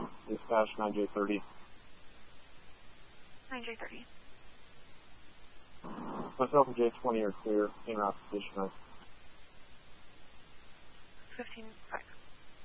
Dispatch 9J30. 9J30. Myself and J20 are clear. En route to station 15, 5.